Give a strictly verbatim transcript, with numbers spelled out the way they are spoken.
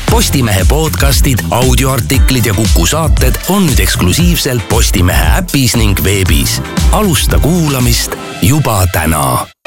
Postimehe podcastid, audioartiklid ja Kuku saated on nüüd eksklusiivselt Postimehe äpis ning veebis. Alusta kuulamist juba täna.